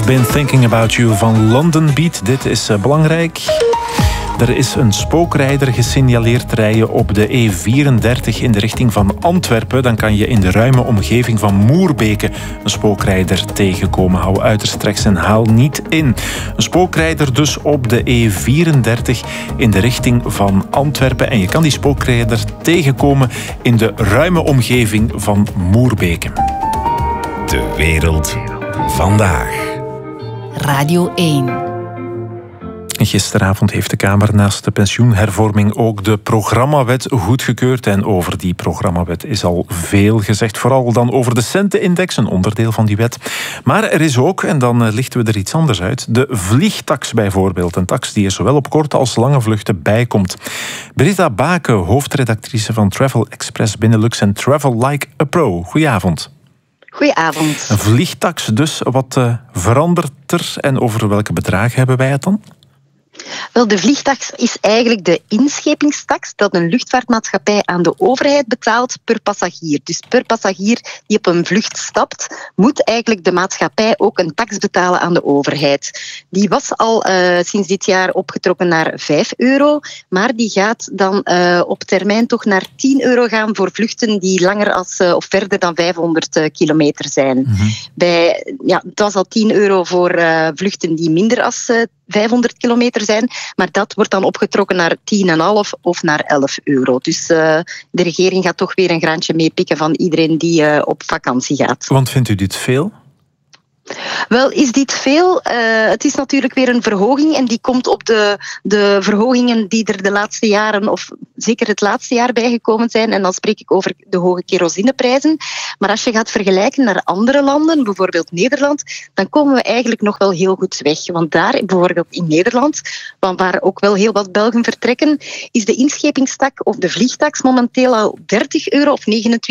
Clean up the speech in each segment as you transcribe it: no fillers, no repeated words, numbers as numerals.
Been Thinking About You van London Beat. Dit is belangrijk. Er is een spookrijder gesignaleerd rijden op de E34 in de richting van Antwerpen. Dan kan je in de ruime omgeving van Moerbeke een spookrijder tegenkomen. Hou uiterst rechts en haal niet in. Een spookrijder dus op de E34 in de richting van Antwerpen. En je kan die spookrijder tegenkomen in de ruime omgeving van Moerbeke. De wereld vandaag. Radio 1. Gisteravond heeft de Kamer naast de pensioenhervorming ook de programmawet goedgekeurd. En over die programmawet is al veel gezegd. Vooral dan over de centenindex, een onderdeel van die wet. Maar er is ook, en dan lichten we er iets anders uit, de vliegtax bijvoorbeeld. Een tax die er zowel op korte als lange vluchten bijkomt. Britta Bake, hoofdredactrice van Travel Express Benelux en Travel Like a Pro. Goedenavond. Goedenavond. Een vliegtax dus. Wat verandert er en over welke bedragen hebben wij het dan? Wel, de vliegtax is eigenlijk de inschepingstax dat een luchtvaartmaatschappij aan de overheid betaalt per passagier. Dus per passagier die op een vlucht stapt, moet eigenlijk de maatschappij ook een tax betalen aan de overheid. Die was al sinds dit jaar opgetrokken naar €5, maar die gaat dan op termijn toch naar €10 gaan voor vluchten die langer of verder dan 500 kilometer zijn. Mm-hmm. Het was al €10 voor vluchten die minder als 500 kilometer zijn, maar dat wordt dan opgetrokken naar 10,5 of naar €11. Dus de regering gaat toch weer een graantje meepikken van iedereen die op vakantie gaat. Want vindt u dit veel? Wel, is dit veel? Het is natuurlijk weer een verhoging en die komt op de verhogingen die er de laatste jaren, of zeker het laatste jaar bijgekomen zijn. En dan spreek ik over de hoge kerosineprijzen. Maar als je gaat vergelijken naar andere landen, bijvoorbeeld Nederland, dan komen we eigenlijk nog wel heel goed weg. Want daar, bijvoorbeeld in Nederland, waar ook wel heel wat Belgen vertrekken, is de inschepingstax of de vliegtax momenteel al €30 of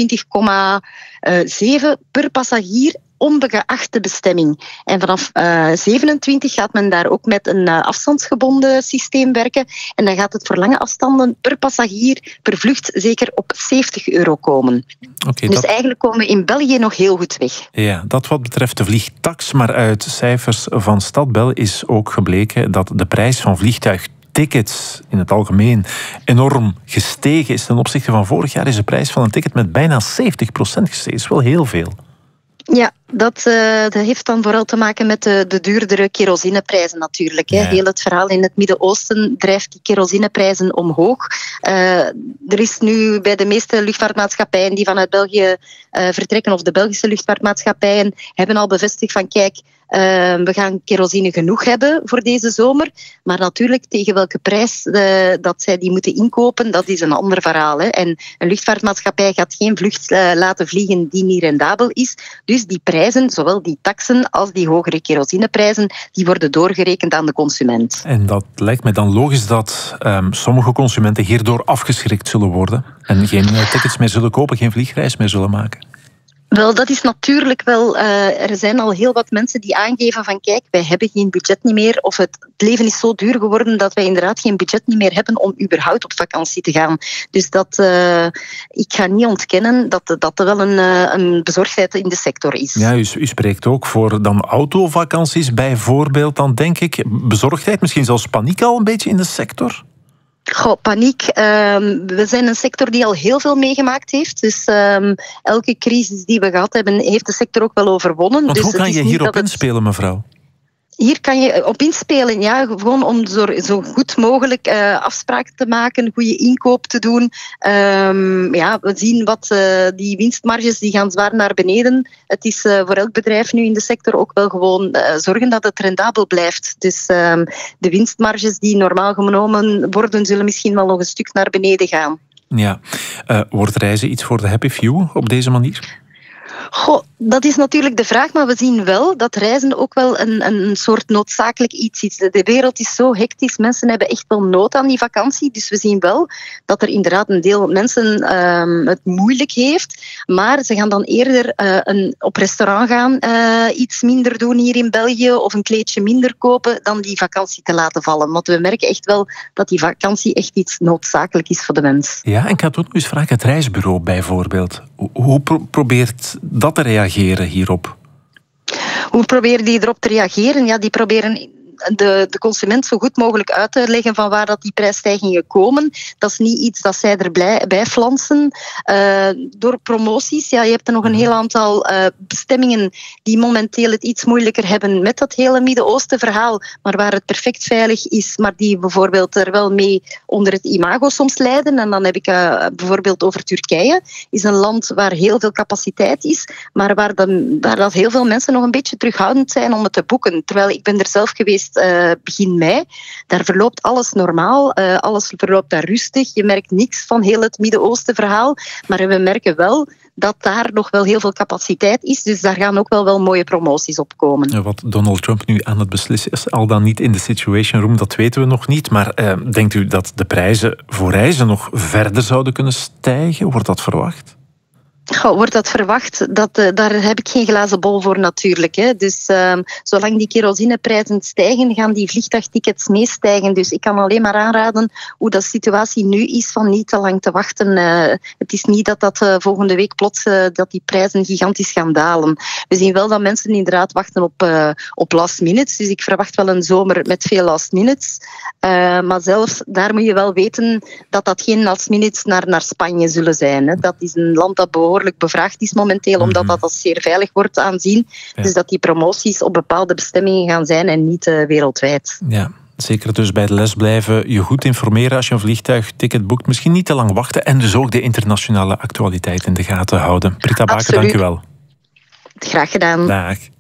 29,7 per passagier, ongeacht de bestemming. En vanaf 27 gaat men daar ook met een afstandsgebonden systeem werken. En dan gaat het voor lange afstanden per passagier, per vlucht, zeker op €70 komen. Dus eigenlijk komen we in België nog heel goed weg. Ja, dat wat betreft de vliegtax. Maar uit cijfers van Stadbel is ook gebleken dat de prijs van vliegtuigtickets in het algemeen enorm gestegen is. Ten opzichte van vorig jaar is de prijs van een ticket met bijna 70% gestegen. Dat is wel heel veel. Ja, dat heeft dan vooral te maken met de duurdere kerosineprijzen natuurlijk. Hè. Ja. Heel het verhaal in het Midden-Oosten drijft die kerosineprijzen omhoog. Er is nu bij de meeste luchtvaartmaatschappijen die vanuit België vertrekken, of de Belgische luchtvaartmaatschappijen, hebben al bevestigd van kijk, we gaan kerosine genoeg hebben voor deze zomer. Maar natuurlijk, tegen welke prijs dat zij die moeten inkopen, dat is een ander verhaal. Hè. En een luchtvaartmaatschappij gaat geen vlucht laten vliegen die niet rendabel is. Dus die prijzen, zowel die taxen als die hogere kerosineprijzen, die worden doorgerekend aan de consument. En dat lijkt mij dan logisch dat sommige consumenten hierdoor afgeschrikt zullen worden en geen tickets meer zullen kopen, geen vliegreis meer zullen maken. Wel, dat is natuurlijk wel... er zijn al heel wat mensen die aangeven van kijk, wij hebben geen budget niet meer, of het leven is zo duur geworden dat wij inderdaad geen budget niet meer hebben om überhaupt op vakantie te gaan. Dus ik ga niet ontkennen dat er wel een bezorgdheid in de sector is. Ja, u spreekt ook voor dan autovakanties bijvoorbeeld, dan denk ik. Bezorgdheid, misschien zelfs paniek al een beetje in de sector? Goh, paniek. We zijn een sector die al heel veel meegemaakt heeft. Dus elke crisis die we gehad hebben, heeft de sector ook wel overwonnen. Want dus hoe kan je hierop inspelen, mevrouw? Hier kan je op inspelen, ja, gewoon om zo goed mogelijk afspraken te maken, goede inkoop te doen. We zien wat die winstmarges die gaan zwaar naar beneden. Het is voor elk bedrijf nu in de sector ook wel gewoon zorgen dat het rendabel blijft. Dus de winstmarges die normaal genomen worden, zullen misschien wel nog een stuk naar beneden gaan. Ja, wordt reizen iets voor de happy few op deze manier? Goh, dat is natuurlijk de vraag, maar we zien wel dat reizen ook wel een soort noodzakelijk iets is. De wereld is zo hectisch, mensen hebben echt wel nood aan die vakantie. Dus we zien wel dat er inderdaad een deel mensen het moeilijk heeft, maar ze gaan dan eerder op restaurant gaan, iets minder doen hier in België of een kleedje minder kopen dan die vakantie te laten vallen. Want we merken echt wel dat die vakantie echt iets noodzakelijk is voor de mens. Ja, en ik had ook nog eens vragen, het reisbureau bijvoorbeeld. Hoe probeert dat te reageren hierop? Hoe proberen die erop te reageren? Ja, die proberen de consument zo goed mogelijk uit te leggen van waar dat die prijsstijgingen komen. Dat is niet iets dat zij erbij flansen. Door promoties, ja, je hebt er nog een heel aantal bestemmingen die momenteel het iets moeilijker hebben met dat hele Midden-Oosten verhaal, maar waar het perfect veilig is, maar die bijvoorbeeld er wel mee onder het imago soms lijden. En dan heb ik bijvoorbeeld over Turkije. Is een land waar heel veel capaciteit is, maar waar dat heel veel mensen nog een beetje terughoudend zijn om het te boeken. Terwijl ik ben er zelf geweest begin mei. Daar verloopt alles normaal. Alles verloopt daar rustig. Je merkt niks van heel het Midden-Oosten verhaal. Maar we merken wel dat daar nog wel heel veel capaciteit is. Dus daar gaan ook wel mooie promoties op komen. Wat Donald Trump nu aan het beslissen is, al dan niet in de Situation Room, dat weten we nog niet. Maar denkt u dat de prijzen voor reizen nog verder zouden kunnen stijgen? Wordt dat verwacht? Wordt dat verwacht? Daar heb ik geen glazen bol voor natuurlijk. Hè. Dus zolang die kerosineprijzen stijgen, gaan die vliegtuigtickets meestijgen. Dus ik kan alleen maar aanraden hoe de situatie nu is, van niet te lang te wachten. Het is niet dat volgende week plots dat die prijzen gigantisch gaan dalen. We zien wel dat mensen inderdaad wachten op last minutes. Dus ik verwacht wel een zomer met veel last minutes. Maar zelfs daar moet je wel weten dat geen last minutes naar Spanje zullen zijn. Hè. Dat is een land dat behoorlijk bevraagd is momenteel, omdat dat als zeer veilig wordt aanzien. Ja. Dus dat die promoties op bepaalde bestemmingen gaan zijn en niet wereldwijd. Ja, zeker dus bij de les blijven, je goed informeren als je een vliegtuigticket boekt, misschien niet te lang wachten en dus ook de internationale actualiteit in de gaten houden. Britta Baker, dank u wel. Graag gedaan. Dag.